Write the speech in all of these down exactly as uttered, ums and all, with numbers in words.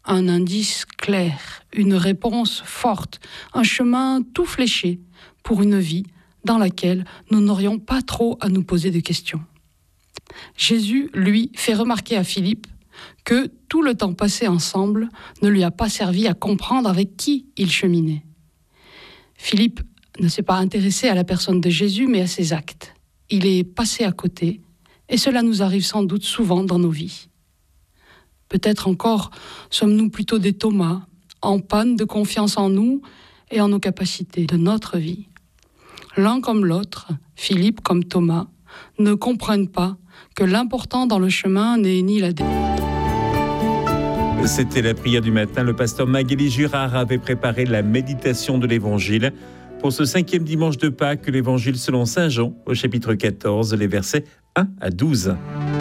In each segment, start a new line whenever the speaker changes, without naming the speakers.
un indice clair, une réponse forte, un chemin tout fléché pour une vie dans laquelle nous n'aurions pas trop à nous poser de questions. Jésus, lui, fait remarquer à Philippe que tout le temps passé ensemble ne lui a pas servi à comprendre avec qui il cheminait. Philippe ne s'est pas intéressé à la personne de Jésus, mais à ses actes. Il est passé à côté, et cela nous arrive sans doute souvent dans nos vies. Peut-être encore sommes-nous plutôt des Thomas, en panne de confiance en nous et en nos capacités de notre vie. L'un comme l'autre, Philippe comme Thomas, ne comprennent pas que l'important dans le chemin n'est ni la dé...
C'était la prière du matin. Le pasteur Magali Girard avait préparé la méditation de l'Évangile pour ce cinquième dimanche de Pâques, l'Évangile selon saint Jean, au chapitre quatorze, les versets un à douze.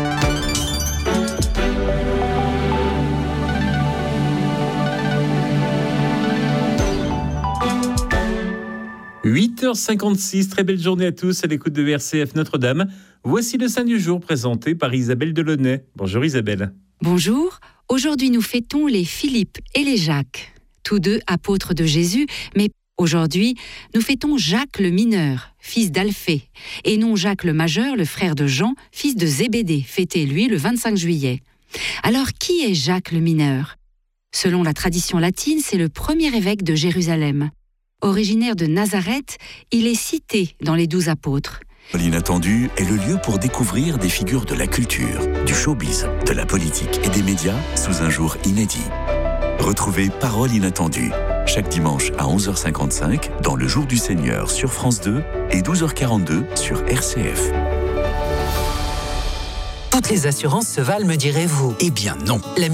huit heures cinquante-six, très belle journée à tous à l'écoute de R C F Notre-Dame. Voici le Saint du jour présenté par Isabelle Delaunay. Bonjour Isabelle.
Bonjour, aujourd'hui nous fêtons les Philippe et les Jacques, tous deux apôtres de Jésus, mais aujourd'hui nous fêtons Jacques le mineur, fils d'Alphée, et non Jacques le majeur, le frère de Jean, fils de Zébédée, fêté lui le vingt-cinq juillet. Alors qui est Jacques le mineur ? Selon la tradition latine, c'est le premier évêque de Jérusalem. Originaire de Nazareth, il est cité dans les douze apôtres.
L'Inattendu est le lieu pour découvrir des figures de la culture, du showbiz, de la politique et des médias sous un jour inédit. Retrouvez Parole Inattendue chaque dimanche à onze heures cinquante-cinq dans Le Jour du Seigneur sur France deux et douze heures quarante-deux sur R C F.
Toutes les assurances se valent, me direz-vous ? Eh bien non. La